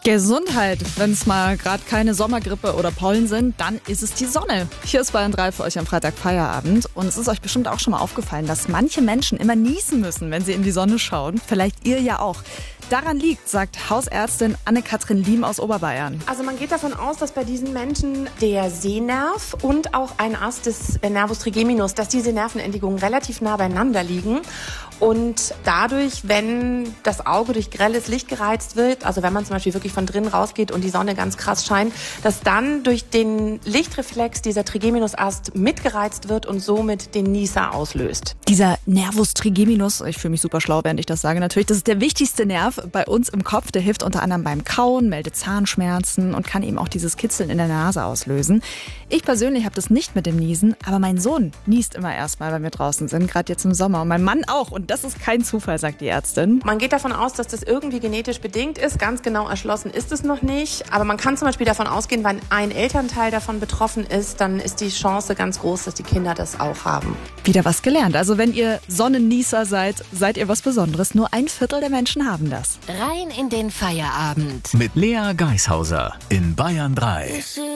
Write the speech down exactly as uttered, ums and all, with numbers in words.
Gesundheit. Wenn es mal gerade keine Sommergrippe oder Pollen sind, dann ist es die Sonne. Hier ist Bayern drei für euch am Freitag Feierabend. Und es ist euch bestimmt auch schon mal aufgefallen, dass manche Menschen immer niesen müssen, wenn sie in die Sonne schauen. Vielleicht ihr ja auch. Daran liegt, sagt Hausärztin Anne-Kathrin Liem aus Oberbayern. Also man geht davon aus, dass bei diesen Menschen der Sehnerv und auch ein Ast des Nervus trigeminus, dass diese Nervenendigungen relativ nah beieinander liegen. Und dadurch, wenn das Auge durch grelles Licht gereizt wird, also wenn man zum Beispiel wirklich von drinnen rausgeht und die Sonne ganz krass scheint, dass dann durch den Lichtreflex dieser Trigeminusast mitgereizt wird und somit den Nieser auslöst. Dieser Nervus trigeminus, ich fühle mich super schlau, während ich das sage natürlich, das ist der wichtigste Nerv bei uns im Kopf. Der hilft unter anderem beim Kauen, meldet Zahnschmerzen und kann eben auch dieses Kitzeln in der Nase auslösen. Ich persönlich habe das nicht mit dem Niesen, aber mein Sohn niest immer erstmal, wenn wir draußen sind, gerade jetzt im Sommer. Und mein Mann auch. Und das ist kein Zufall, sagt die Ärztin. Man geht davon aus, dass das irgendwie genetisch bedingt ist. Ganz genau erschlossen ist es noch nicht. Aber man kann zum Beispiel davon ausgehen, wenn ein Elternteil davon betroffen ist, dann ist die Chance ganz groß, dass die Kinder das auch haben. Wieder was gelernt. Also wenn ihr Sonnennießer seid, seid ihr was Besonderes. Nur ein Viertel der Menschen haben das. Rein in den Feierabend. Mit Lea Geishauser in Bayern drei.